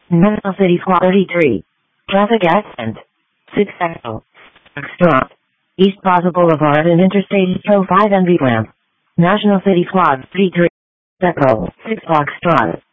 National City Flight 33. Traffic accident. 6 Echo. Foxtrot. East Plaza Boulevard and Interstate 05 Envy Ramp. National City Flight 33. Echo. 6 Foxtrot.